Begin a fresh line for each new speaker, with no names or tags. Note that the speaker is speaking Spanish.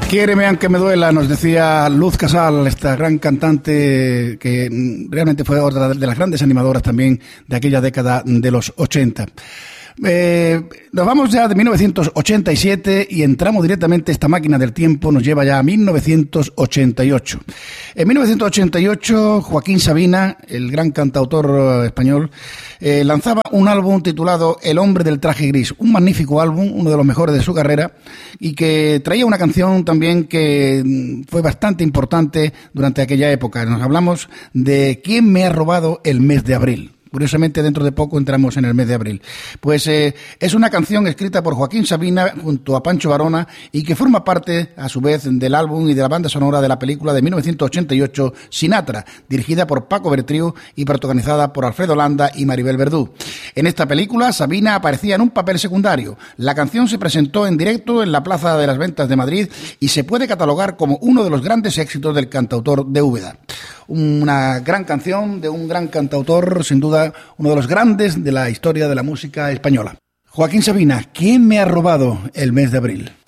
Quiéreme aunque me duela, nos decía Luz Casal, esta gran cantante que realmente fue otra de las grandes animadoras también de aquella década de los 80. Nos vamos ya de 1987 y entramos directamente, esta máquina del tiempo nos lleva ya a 1988. En 1988, Joaquín Sabina, el gran cantautor español, lanzaba un álbum titulado El hombre del traje gris, un magnífico álbum, uno de los mejores de su carrera, y que traía una canción también que fue bastante importante durante aquella época. Nos hablamos de ¿Quién me ha robado el mes de abril? Curiosamente, dentro de poco entramos en el mes de abril. Pues es una canción escrita por Joaquín Sabina junto a Pancho Varona y que forma parte, a su vez, del álbum y de la banda sonora de la película de 1988, Sinatra, dirigida por Paco Bertriu y protagonizada por Alfredo Landa y Maribel Verdú. En esta película, Sabina aparecía en un papel secundario. La canción se presentó en directo en la Plaza de las Ventas de Madrid y se puede catalogar como uno de los grandes éxitos del cantautor de Úbeda. Una gran canción de un gran cantautor, sin duda uno de los grandes de la historia de la música española. Joaquín Sabina, ¿quién me ha robado el mes de abril?